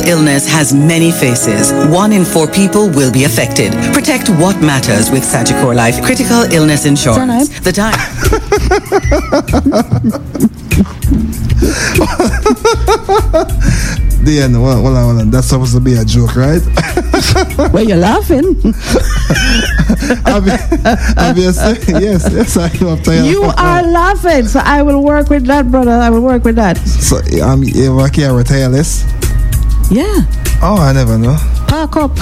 Illness has many faces. 1 in 4 people will be affected. Protect what matters with Sagicor Life Critical Illness Insurance. The time. Diane, hold on. That's supposed to be a joke, right? Well, you're laughing. Obviously, yes, I have to. You are laughing, so I will work with that, brother. I will work with that. So, you ever can retire less? Yeah. Oh, I never know. Park up.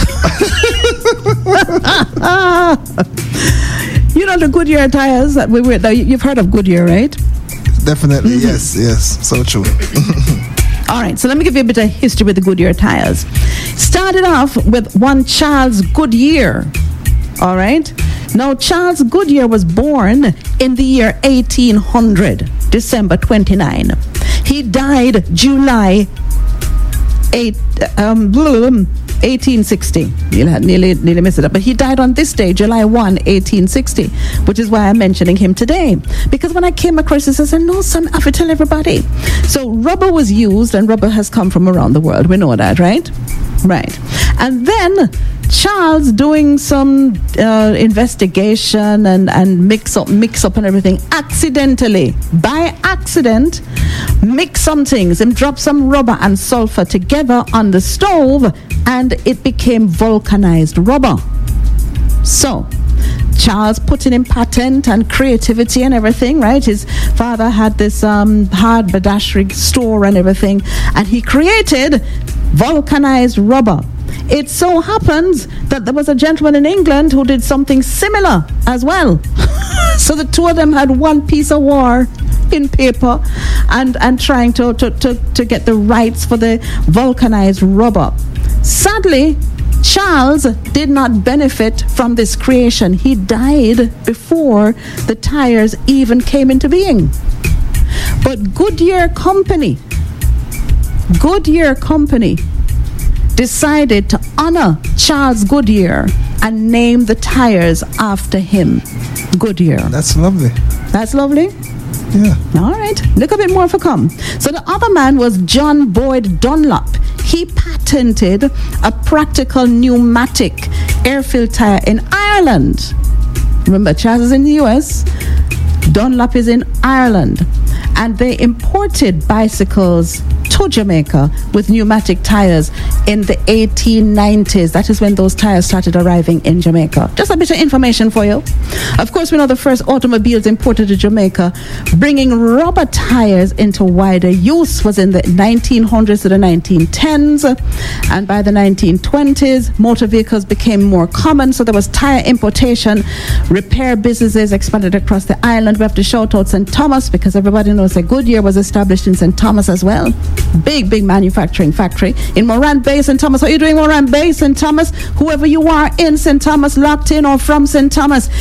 You know the Goodyear tires that we wear. You've heard of Goodyear, right? Definitely, yes. So true. All right, so let me give you a bit of history with the Goodyear tires. Started off with one Charles Goodyear. All right. Now, Charles Goodyear was born in the year 1800, December 29. He died July 1860. Nearly messed it up. But he died on this day, July 1, 1860, which is why I'm mentioning him today. Because when I came across this, I said, no, I have to tell everybody. So rubber was used, and rubber has come from around the world. We know that, right? Right. And then Charles, doing some investigation and mix up and everything, accidentally, by accident, mix some things and drop some rubber and sulfur together on the stove, and it became vulcanized rubber. So Charles putting in patent and creativity and everything, right? His father had this haberdashery store and everything, and he created vulcanized rubber. It so happens that there was a gentleman in England who did something similar as well. So the two of them had one piece of war in paper and trying to get the rights for the vulcanized rubber. Sadly, Charles did not benefit from this creation. He died before the tires even came into being. But Goodyear Company decided to honor Charles Goodyear and name the tires after him, Goodyear. That's lovely. That's lovely? Yeah. All right. Look a bit more for come. So the other man was John Boyd Dunlop. He patented a practical pneumatic air-filled tire in Ireland. Remember, Charles is in the US. Dunlop is in Ireland. And they imported bicycles to Jamaica with pneumatic tires in the 1890s. That is when those tires started arriving in Jamaica. Just a bit of information for you. Of course, we know the first automobiles imported to Jamaica, bringing rubber tires into wider use, was in the 1900s to the 1910s. And by the 1920s, motor vehicles became more common, so there was tire importation. Repair businesses expanded across the island. We have to shout out St. Thomas, because everybody knows that Goodyear was established in St. Thomas as well. Big manufacturing factory in Morant Bay, St. Thomas. How are you doing, Morant Bay, St. Thomas? Whoever you are in St. Thomas, locked in or from St. Thomas,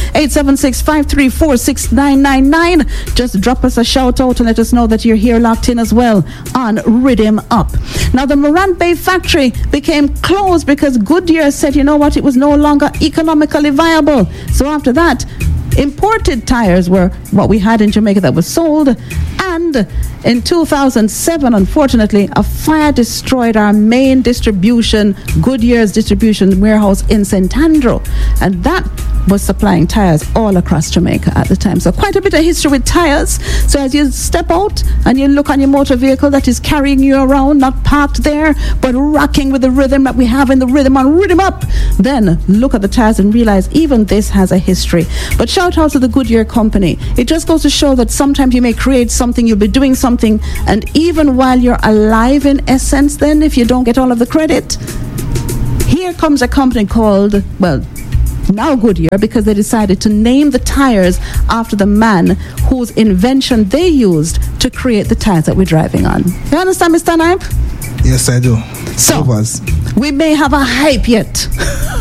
876-534-6999. Just drop us a shout out and let us know that you're here locked in as well on Rhythm Up. Now, the Morant Bay factory became closed because Goodyear said, you know what, it was no longer economically viable. So after that, imported tires were what we had in Jamaica that was sold. And in 2007, unfortunately, a fire destroyed our main Goodyear's distribution warehouse in St. Andrew. And that was supplying tires all across Jamaica at the time. So quite a bit of history with tires. So as you step out and you look on your motor vehicle that is carrying you around, not parked there, but rocking with the rhythm that we have in the Rhythm on Rhythm Up, then look at the tires and realize even this has a history. But shout out to the Goodyear Company. It just goes to show that sometimes you may create something, you'll be doing something, and even while you're alive, in essence, then if you don't get all of the credit, here comes a company called, well, now Goodyear, because they decided to name the tires after the man whose invention they used to create the tires that we're driving on. You understand, Mr. Naip? Yes, I do. So, we may have a hype yet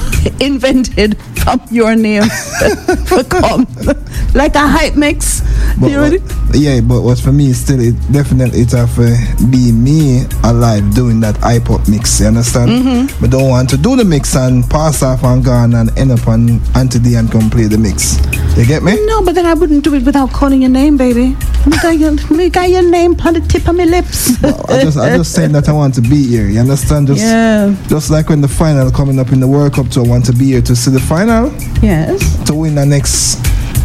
invented from your name for come. Like a hype mix. But You ready? Yeah, but what for me still, it definitely it have to be me alive doing that iPop mix. You understand? Mm-hmm. But don't want to do the mix and pass off and gone and end up on Auntie D and come play the mix. You get me? No, but then I wouldn't do it without calling your name, baby. We got your name on the tip of my lips. I just saying that I want to be here. You understand? Just like when the final coming up in the World Cup, so I want to be here to see the final. Yes. To win the next.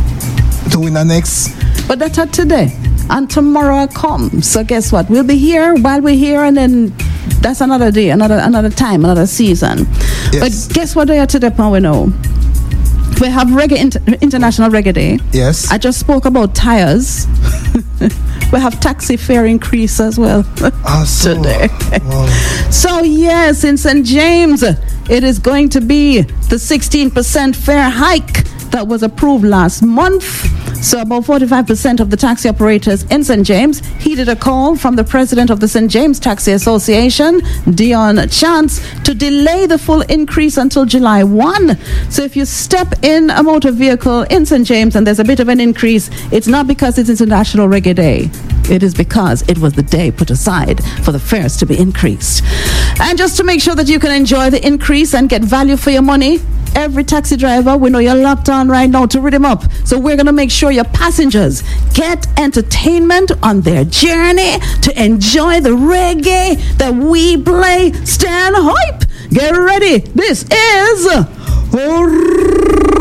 But that's not today. And tomorrow comes. So guess what? We'll be here while we're here, and then that's another day, another time, another season. Yes. But guess what day today, we know? We have International Reggae Day. Yes. I just spoke about tires. We have taxi fare increase as well today. Wow. So yes, in St. James, it is going to be the 16% fare hike that was approved last month. So about 45% of the taxi operators in St. James heeded a call from the president of the St. James Taxi Association, Dion Chance, to delay the full increase until July 1. So if you step in a motor vehicle in St. James and there's a bit of an increase, it's not because it's International Reggae Day. It is because it was the day put aside for the fares to be increased. And just to make sure that you can enjoy the increase and get value for your money, every taxi driver, we know you're locked on right now to Rhythm Up. So we're going to make sure your passengers get entertainment on their journey to enjoy the reggae that we play. Stand hype. Get ready. This is